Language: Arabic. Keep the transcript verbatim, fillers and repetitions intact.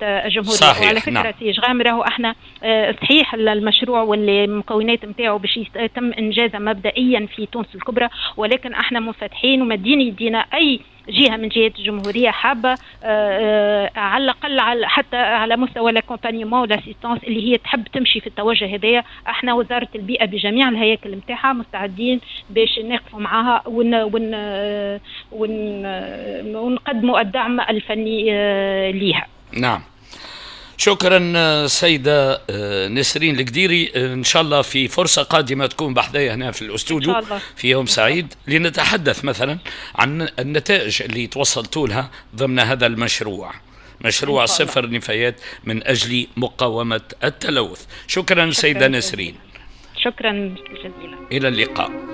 الجمهورية. صحيح. وعلى فكرة نعم. سي جغام راهو احنا صحيح المشروع واللي المكونات نتاعو باش يتم انجازه مبدئيا في تونس الكبرى، ولكن احنا منفتحين ومدين يدينا اي جهه من جهات الجمهوريه حابه على الاقل حتى على مستوى لاكومبانيمون والاسيستانس اللي هي تحب تمشي في التوجه هذايا. احنا وزاره البيئه بجميع الهياكل نتاعها مستعدين باش نقفوا معها ون ون ون ونقدموا الدعم الفني ليها. نعم. شكرا سيدة نسرين القديري. إن شاء الله في فرصة قادمة تكون بحذايا هنا في الأستوديو في يوم سعيد لنتحدث مثلا عن النتائج اللي توصلتوا لها ضمن هذا المشروع، مشروع صفر نفايات من أجل مقاومة التلوث. شكرا, شكرا سيدة نسرين. شكرا جزيلا. إلى اللقاء.